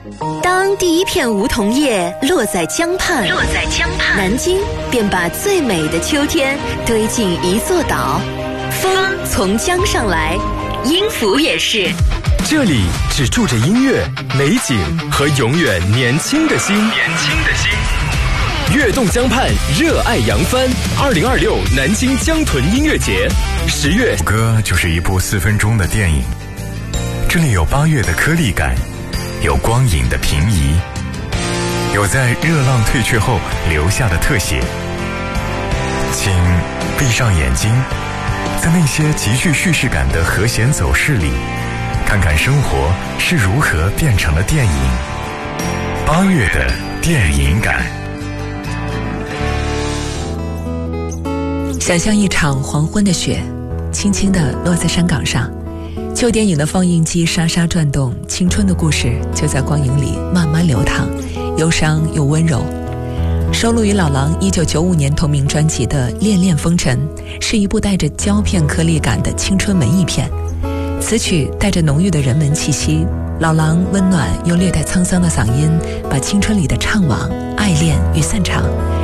当第一片梧桐叶落在江畔，南京便把最美的秋天堆进一座岛。风从江上来，音符也是。 这里只住着音乐、美景和永远年轻的心。跃动江畔，热爱扬帆。2026南京江豚音乐节，10月。 歌就是一部4分钟的电影，这里有8月的颗粒感，有光影的平移，有在热浪退却后留下的特写。请闭上眼睛，在那些极具叙事感的和弦走势里，看看生活是如何变成了电影。8月的电影感。 想象一场黄昏的雪，轻轻地落在山岗上，旧电影的放映机沙沙转动，青春的故事就在光影里慢慢流淌，忧伤又温柔。收录于老狼1995年同名专辑的《恋恋风尘》，是一部带着胶片颗粒感的青春文艺片。此曲带着浓郁的人文气息，老狼温暖又略带沧桑的嗓音，把青春里的怅惘、爱恋与散场